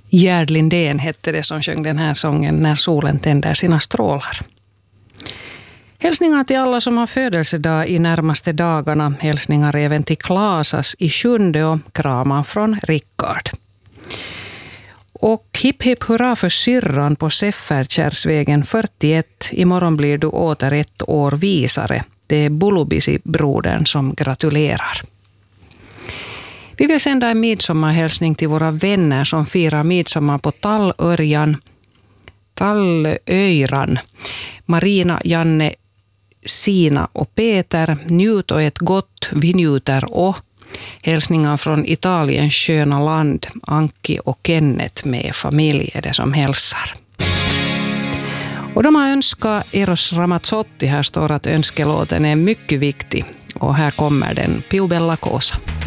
Gerd Lindén hette det som sjöng den här sången När solen tänder sina strålar. Hälsningar till alla som har födelsedag i närmaste dagarna. Hälsningar även till Klasas i Sjunde och kramar från Rickard. Och hipp hipp hurra för syrran på Sefferkärrsvägen 41. Imorgon blir du åter ett år visare. Det är Bulubisi-brodern som gratulerar. Vi vill sända en midsommarhälsning till våra vänner som firar midsommar på Tallöjran. Marina, Janne, Sina och Peter, njut och ett gott, vi njuter och hälsningar från Italiens sköna land. Anki och Kenneth med familj är det som hälsar. Och de har önskat Eros Ramazzotti. Här står att önskelåten är mycket viktig. Och här kommer den, Più bella cosa.